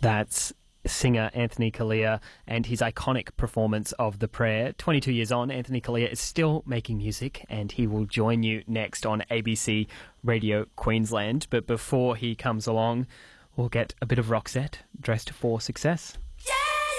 That's singer Anthony Callea and his iconic performance of The Prayer. 22 years on, Anthony Callea is still making music, and he will join you next on ABC Radio Queensland. But before he comes along, we'll get a bit of Roxette, Dressed for Success.